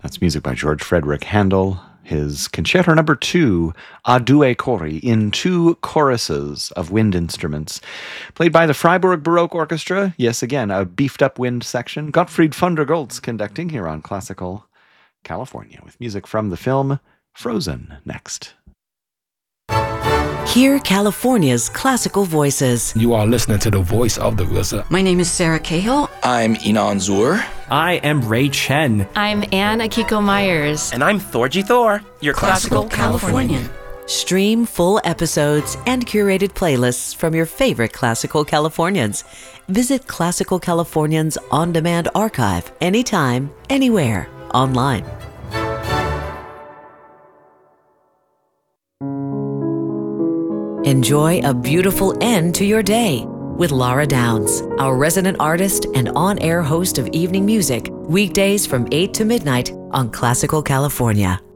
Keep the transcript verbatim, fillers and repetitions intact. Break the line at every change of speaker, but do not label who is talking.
That's music by George Frederick Handel. His Concerto Number Two, A Due Cori, in two choruses of wind instruments, played by the Freiburg Baroque Orchestra. Yes, again, a beefed-up wind section. Gottfried von der Goltz conducting here on Classical California, with music from the film Frozen next.
Hear California's classical voices.
You are listening to the voice of the R Z A.
My name is Sarah Cahill.
I'm Inan Zur.
I am Ray Chen.
I'm Anne Akiko Myers.
And I'm Thorgy Thor, your classical, classical Californian.
Californian. Stream full episodes and curated playlists from your favorite Classical Californians. Visit Classical Californians on-demand archive anytime, anywhere, online. Enjoy a beautiful end to your day with Laura Downs, our resident artist and on-air host of evening music, weekdays from eight to midnight on Classical California.